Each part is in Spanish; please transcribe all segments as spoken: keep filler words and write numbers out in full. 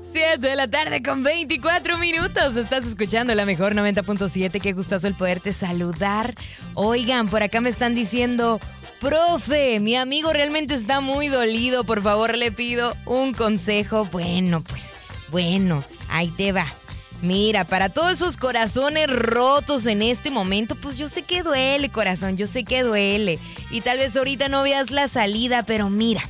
siete de la tarde con veinticuatro minutos. Estás escuchando la mejor noventa punto siete. Qué gustazo el poderte saludar. Oigan, por acá me están diciendo: profe, mi amigo realmente está muy dolido. Por favor, le pido un consejo. Bueno, pues, bueno, ahí te va. Mira, para todos esos corazones rotos en este momento, pues yo sé que duele, corazón, yo sé que duele. Y tal vez ahorita no veas la salida, pero mira,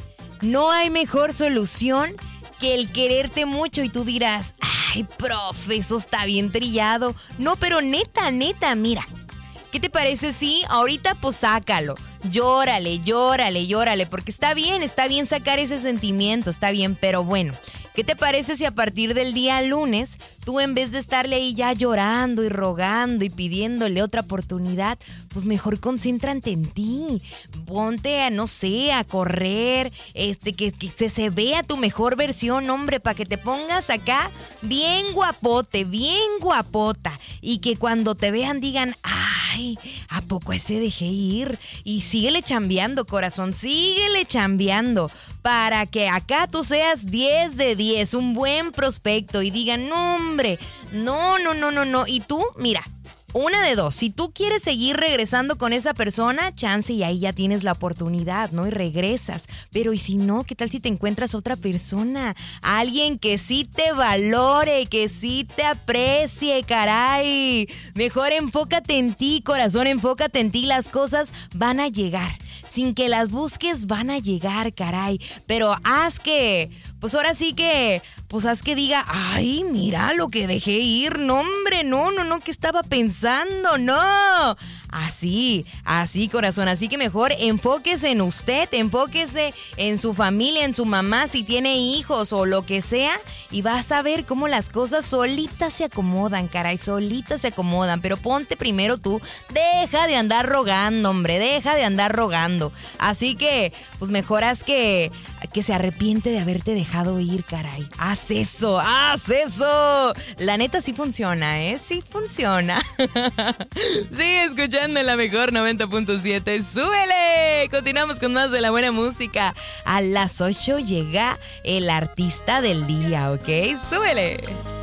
no hay mejor solución que el quererte mucho. Y tú dirás: ay, profe, eso está bien trillado. No, pero neta, neta, mira, ¿qué te parece si ahorita pues sácalo? Llórale, llórale, llórale, porque está bien, está bien sacar ese sentimiento, está bien, pero bueno, ¿qué te parece si a partir del día lunes tú, en vez de estarle ahí ya llorando y rogando y pidiéndole otra oportunidad, pues mejor concéntrate en ti? Ponte a, no sé, a correr, este, que, que se, se vea tu mejor versión, hombre, para que te pongas acá bien guapote, bien guapota, y que cuando te vean digan: ay, ¿a poco ese dejé ir? Y síguele chambeando, corazón, síguele chambeando, para que acá tú seas diez de diez, un buen prospecto, y digan: no, hombre, no, no, no, no, no. Y tú, mira, una de dos, si tú quieres seguir regresando con esa persona, chance, y ahí ya tienes la oportunidad, ¿no? Y regresas. Pero y si no, ¿qué tal si te encuentras a otra persona? Alguien que sí te valore, que sí te aprecie, caray. Mejor enfócate en ti, corazón, enfócate en ti. Las cosas van a llegar. Sin que las busques, van a llegar, caray. Pero haz que, pues ahora sí que, pues haz que diga: ay, mira lo que dejé ir. No, hombre, no, no, no, ¿qué estaba pensando? No. Así, así, corazón. Así que mejor enfóquese en usted, enfóquese en su familia, en su mamá, si tiene hijos o lo que sea, y vas a ver cómo las cosas solitas se acomodan, caray, solitas se acomodan. Pero ponte primero tú, deja de andar rogando, hombre, deja de andar rogando. Así que, pues mejor haz que, que se arrepiente de haberte dejado ir, caray. Haz eso, haz eso. La neta sí funciona, ¿eh? Sí funciona. Sigue escuchando la mejor noventa punto siete. ¡Súbele! Continuamos con más de la buena música. A las ocho llega el artista del día, ¿ok? ¡Súbele!